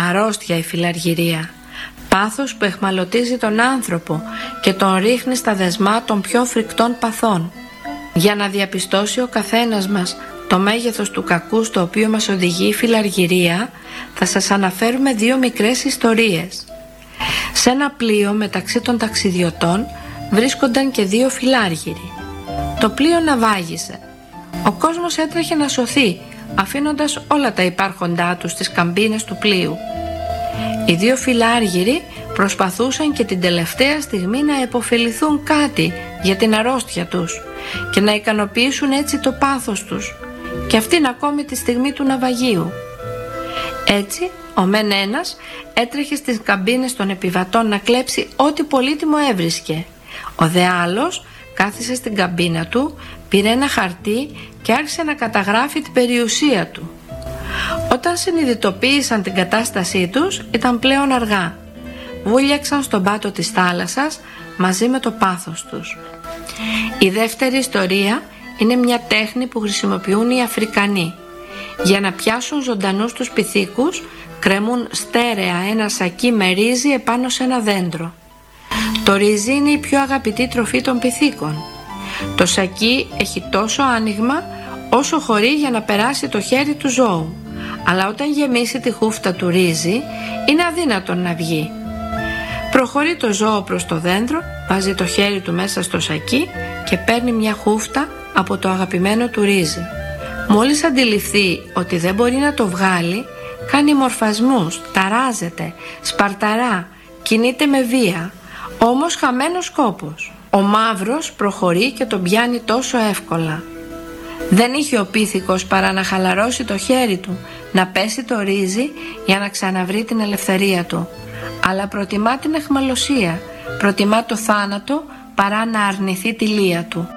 Αρρώστια η φιλαργυρία, πάθος που εχμαλωτίζει τον άνθρωπο και τον ρίχνει στα δεσμά των πιο φρικτών παθών. Για να διαπιστώσει ο καθένας μας το μέγεθος του κακού στο οποίο μας οδηγεί η φιλαργυρία, θα σας αναφέρουμε 2 μικρές ιστορίες. Σε ένα πλοίο μεταξύ των ταξιδιωτών βρίσκονταν και 2 φιλάργυροι. Το πλοίο ναυάγησε. Ο κόσμος έτρεχε να σωθεί, αφήνοντας όλα τα υπάρχοντά τους στις καμπίνες του πλοίου. Οι 2 φιλάργυροι προσπαθούσαν και την τελευταία στιγμή να επωφεληθούν κάτι για την αρρώστια τους και να ικανοποιήσουν έτσι το πάθος τους, και αυτήν ακόμη τη στιγμή του ναυαγίου. Έτσι, ο μεν ένας έτρεχε στις καμπίνες των επιβατών να κλέψει ό,τι πολύτιμο έβρισκε. Ο δε άλλος κάθισε στην καμπίνα του, πήρε ένα χαρτί και άρχισε να καταγράφει την περιουσία του. Όταν συνειδητοποίησαν την κατάστασή τους, ήταν πλέον αργά. Βούλιαξαν στον πάτο της θάλασσας μαζί με το πάθος τους. Η δεύτερη ιστορία είναι μια τέχνη που χρησιμοποιούν οι Αφρικανοί. Για να πιάσουν ζωντανούς τους πυθίκους, κρεμούν στέρεα ένα σακί με ρύζι επάνω σε ένα δέντρο. Το ρύζι είναι η πιο αγαπητή τροφή των πυθίκων. Το σακί έχει τόσο άνοιγμα όσο χωρεί για να περάσει το χέρι του ζώου, αλλά όταν γεμίσει τη χούφτα του ρύζι είναι αδύνατον να βγει. Προχωρεί το ζώο προς το δέντρο, βάζει το χέρι του μέσα στο σακί και παίρνει μια χούφτα από το αγαπημένο του ρύζι. Μόλις αντιληφθεί ότι δεν μπορεί να το βγάλει, κάνει μορφασμούς, ταράζεται, σπαρταρά, κινείται με βία, όμως χαμένος κόπος. Ο μαύρος προχωρεί και τον πιάνει τόσο εύκολα. Δεν είχε ο πίθηκος παρά να χαλαρώσει το χέρι του, να πέσει το ρύζι για να ξαναβρει την ελευθερία του. Αλλά προτιμά την αιχμαλωσία, προτιμά το θάνατο παρά να αρνηθεί τη λία του.